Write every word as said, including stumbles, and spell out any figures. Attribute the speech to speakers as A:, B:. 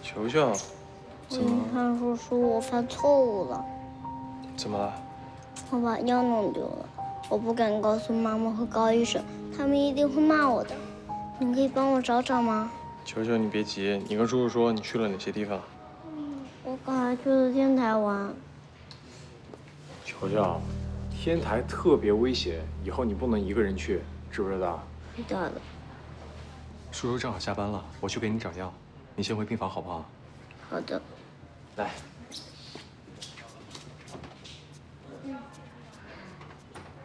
A: 球球，怎么？
B: 看叔叔，我犯错误了。
A: 怎么了？
B: 我把药弄丢了，我不敢告诉妈妈和高医生，他们一定会骂我的。你可以帮我找找吗？
A: 球球，你别急，你跟叔叔说你去了哪些地方。
B: 我刚才去了天台玩。
C: 球球，天台特别危险，以后你不能一个人去，知不知道？
B: 知道了。
D: 叔叔正好下班了，我去给你找药，你先回病房好不好？
B: 好的。
C: 来。